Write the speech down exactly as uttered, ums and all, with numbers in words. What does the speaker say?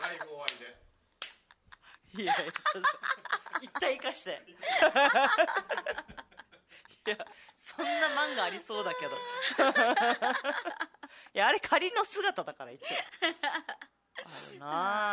ライブ終わりでいやいや一体化していやそんな漫画ありそうだけどいやあれ仮の姿だから一応あるなあ